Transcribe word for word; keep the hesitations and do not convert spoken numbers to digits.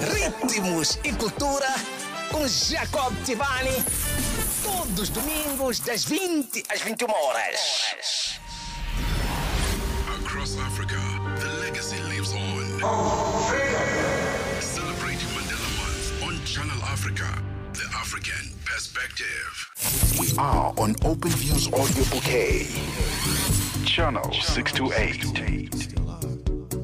Ritmos e cultura com Jacob Tivani. Todos os domingos, das vinte às vinte e uma horas. Across Africa, the legacy lives on. Celebrating Mandela Month on Channel Africa, the African perspective. We are on Open Views Audio Bouquet. Channel six two eight.